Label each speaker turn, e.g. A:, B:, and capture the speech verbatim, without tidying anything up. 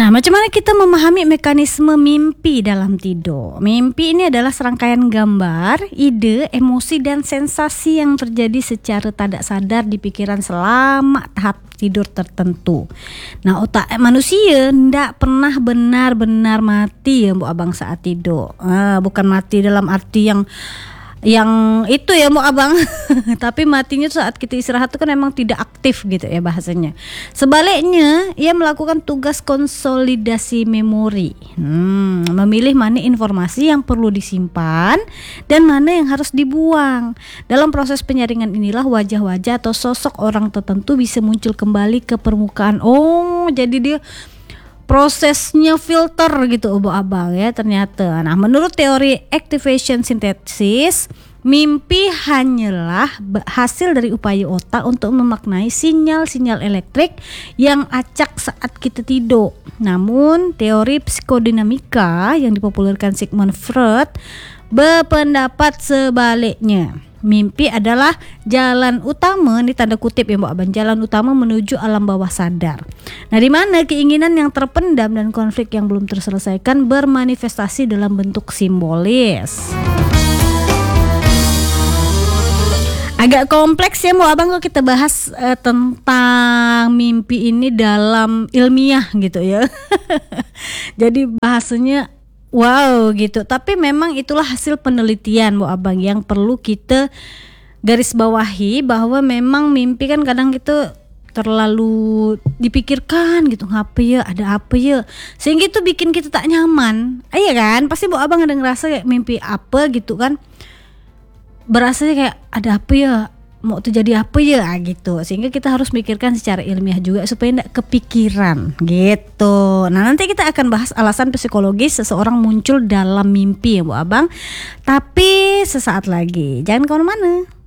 A: Nah, macam mana kita memahami mekanisme mimpi dalam tidur? Mimpi ini adalah serangkaian gambar, ide, emosi, dan sensasi yang terjadi secara tidak sadar di pikiran selama tahap tidur tertentu. Nah, otak manusia tidak pernah benar-benar mati ya, Bu Abang, saat tidur. Ah, bukan mati dalam arti yang yang itu ya Bu Abang tapi matinya saat kita istirahat itu kan memang tidak aktif gitu ya bahasanya. Sebaliknya, ia melakukan tugas konsolidasi memori, hmm, memilih mana informasi yang perlu disimpan dan mana yang harus dibuang. Dalam proses penyaringan inilah wajah-wajah atau sosok orang tertentu bisa muncul kembali ke permukaan. Oh, jadi dia prosesnya filter gitu Bu Abang ya ternyata. Nah, menurut teori activation synthesis, mimpi hanyalah hasil dari upaya otak untuk memaknai sinyal-sinyal elektrik yang acak saat kita tidur. Namun, teori psikodinamika yang dipopulerkan Sigmund Freud berpendapat sebaliknya. Mimpi adalah jalan utama, ini tanda kutip ya Mbak Abang, jalan utama menuju alam bawah sadar. Nah, di mana keinginan yang terpendam dan konflik yang belum terselesaikan bermanifestasi dalam bentuk simbolis. Agak kompleks ya Mbak Abang kalau kita bahas uh, tentang mimpi ini dalam ilmiah gitu ya. Jadi bahasanya wow gitu, tapi memang itulah hasil penelitian Bu Abang yang perlu kita garis bawahi, bahwa memang mimpi kan kadang kita terlalu dipikirkan gitu, ngapa ya, ada apa ya, sehingga itu bikin kita tak nyaman. Iya kan, pasti Bu Abang ada ngerasa kayak mimpi apa gitu kan, berasa kayak ada apa ya, mau terjadi apa ya gitu, sehingga kita harus mikirkan secara ilmiah juga supaya tidak kepikiran gitu. Nah, nanti kita akan bahas alasan psikologis seseorang muncul dalam mimpi ya Bu Abang, tapi sesaat lagi, jangan kemana-mana.